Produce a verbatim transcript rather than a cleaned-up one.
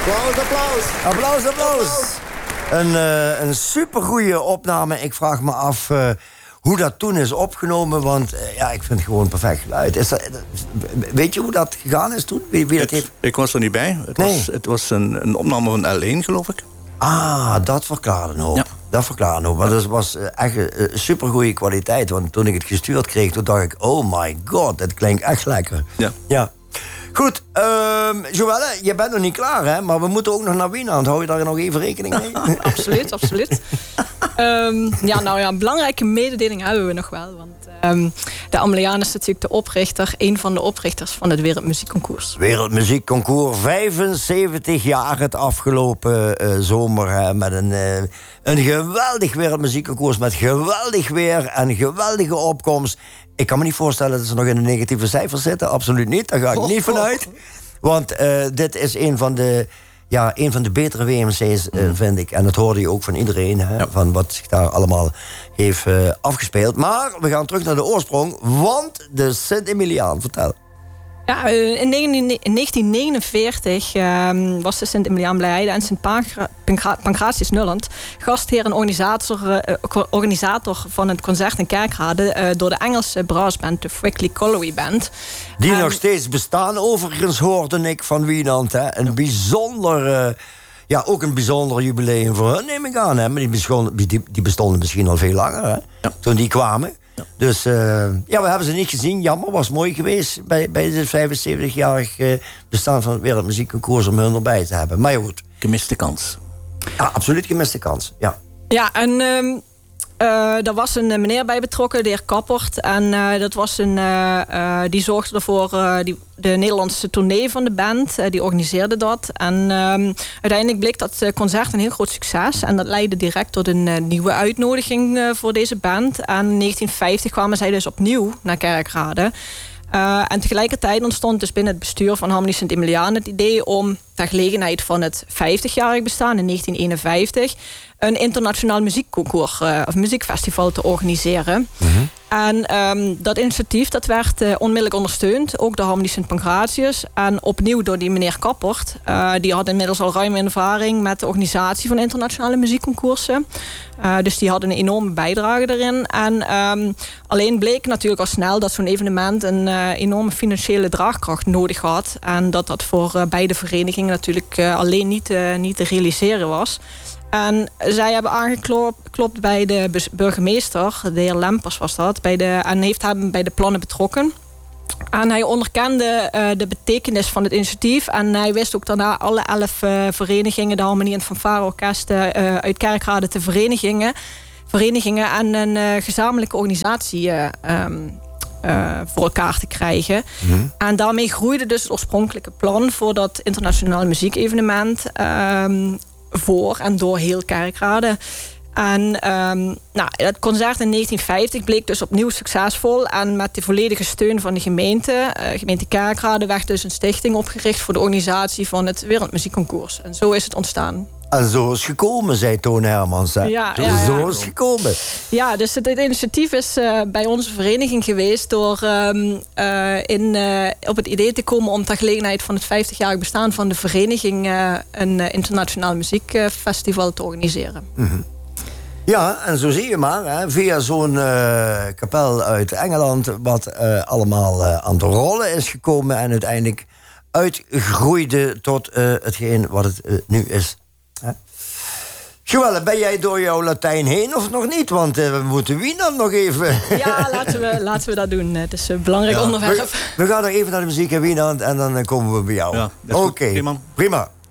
Applaus, applaus. Applaus, applaus. Een, uh, een supergoeie opname. Ik vraag me af uh, hoe dat toen is opgenomen. Want uh, ja, ik vind het gewoon perfect geluid. Is dat, weet je hoe dat gegaan is toen? Wie, wie dat het, heeft? Ik was er niet bij. Het nee. was, het was een, een opname van L één, geloof ik. Ah, dat verklaart een hoop. Ja. Dat verklaart een hoop. Want het was uh, echt uh, supergoeie kwaliteit. Want toen ik het gestuurd kreeg, toen dacht ik... oh my god, dat klinkt echt lekker. Ja. Ja. Goed, uh, Joelle, je bent nog niet klaar, hè? Maar we moeten ook nog naar Wienand. Hou je daar nog even rekening mee? Absoluut, absoluut. um, ja, nou ja, een belangrijke mededeling hebben we nog wel. Want um, de Ameliaan is natuurlijk de oprichter... een van de oprichters van het Wereldmuziekconcours. Wereldmuziekconcours, vijfenzeventig jaar het afgelopen uh, zomer. Hè, met een, uh, een geweldig Wereldmuziekconcours... met geweldig weer en geweldige opkomst... Ik kan me niet voorstellen dat ze nog in de negatieve cijfers zitten. Absoluut niet, daar ga ik niet vanuit. Want uh, dit is een van de, ja, een van de betere W M C's, uh, vind ik. En dat hoorde je ook van iedereen, hè, ja. van wat zich daar allemaal heeft uh, afgespeeld. Maar we gaan terug naar de oorsprong, want de Sint-Emiliaan, vertel. Ja, in negentien negenenveertig uh, was de Sint-Emiliaan Blijheide en Sint Pancratius Nulland gastheer en organisator, uh, organisator van het concert in Kerkrade uh, door de Engelse brassband, de Frickley Colliery Band. Die um, nog steeds bestaan, overigens hoorde ik van Wienand. Hè? Een bijzonder, uh, ja, ook een bijzonder jubileum voor hun, neem ik aan. Hè? Maar die bestonden, die, die bestonden misschien al veel langer, hè? Ja. Toen die kwamen. Ja. Dus uh, ja, we hebben ze niet gezien. Jammer, was mooi geweest bij, bij dit vijfenzeventig-jarig uh, bestaan van het Wereldmuziekconcours om hun erbij te hebben. Maar ja, goed. Gemiste kans. Ja, absoluut gemiste kans. Ja, ja en uh, uh, daar was een meneer bij betrokken, de heer Kappert. En uh, dat was een, uh, uh, die zorgde ervoor, uh, die, de Nederlandse tournee van de band. Uh, die organiseerde dat. En uh, uiteindelijk bleek dat concert een heel groot succes. En dat leidde direct tot een uh, nieuwe uitnodiging uh, voor deze band. En in negentien vijftig kwamen zij dus opnieuw naar Kerkrade. Uh, en tegelijkertijd ontstond dus binnen het bestuur van Harmonie Sint-Emiliaan het idee om ter gelegenheid van het vijftigjarig bestaan in negentien eenenvijftig een internationaal muziekconcours uh, of muziekfestival te organiseren. Mm-hmm. En um, dat initiatief dat werd uh, onmiddellijk ondersteund, ook door Harmonie Sint Pancratius en opnieuw door die meneer Kappert. Uh, die had inmiddels al ruim ervaring met de organisatie van internationale muziekconcoursen. Uh, dus die hadden een enorme bijdrage daarin. En um, alleen bleek natuurlijk al snel dat zo'n evenement een uh, enorme financiële draagkracht nodig had. En dat dat voor uh, beide verenigingen natuurlijk uh, alleen niet, uh, niet te realiseren was. En zij hebben aangeklopt bij de burgemeester, de heer Lempers was dat, bij de, en heeft hem bij de plannen betrokken. En hij onderkende uh, de betekenis van het initiatief. En hij wist ook daarna alle elf uh, verenigingen, de Harmonie- en Fanfare-orkesten uh, uit Kerkrade te verenigingen, verenigingen en een uh, gezamenlijke organisatie uh, um, uh, voor elkaar te krijgen. Mm-hmm. En daarmee groeide dus het oorspronkelijke plan voor dat internationale muziekevenement Um, voor en door heel Kerkrade. En um, nou, het concert in negentien vijftig bleek dus opnieuw succesvol. En met de volledige steun van de gemeente, uh, gemeente Kerkrade, werd dus een stichting opgericht voor de organisatie van het Wereldmuziekconcours. En zo is het ontstaan. En zo is het gekomen, zei Toon Hermans. Hè? Ja, ja, ja. Zo is het gekomen. Ja, dus het, het initiatief is uh, bij onze vereniging geweest door um, uh, in, uh, op het idee te komen om ter gelegenheid van het vijftigjarig bestaan van de vereniging uh, een uh, internationaal muziekfestival te organiseren. Mm-hmm. Ja, en zo zie je maar, hè, via zo'n uh, kapel uit Engeland, wat uh, allemaal uh, aan de rollen is gekomen en uiteindelijk uitgroeide tot uh, hetgeen wat het uh, nu is. Joelle, ben jij door jouw Latijn heen of nog niet? Want uh, we moeten Wienand nog even... Ja, laten we, laten we dat doen. Het is een belangrijk ja. onderwerp. We, we gaan nog even naar de muziek in Wienand en dan uh, komen we bij jou. Ja, Oké, okay. prima. prima.